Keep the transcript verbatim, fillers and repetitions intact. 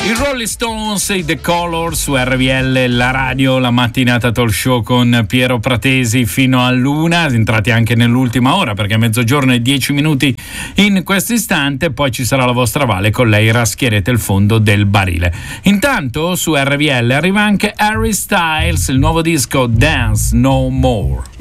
I Rolling Stones, i The Colors su R V L, la radio, la mattinata talk show con Piero Pratesi fino all'una, entrati anche nell'ultima ora perché è mezzogiorno e dieci minuti in questo istante, poi ci sarà la vostra Vale, con lei raschierete il fondo del barile. Intanto su R V L arriva anche Harry Styles, il nuovo disco Dance No More.